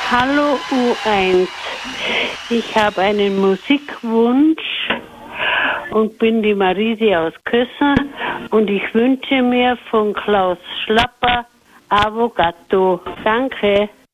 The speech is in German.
Hallo U1. Ich habe einen Musikwunsch und bin die Marisi aus Kössen und ich wünsche mir von Klaus Schlapper Avogato. Danke.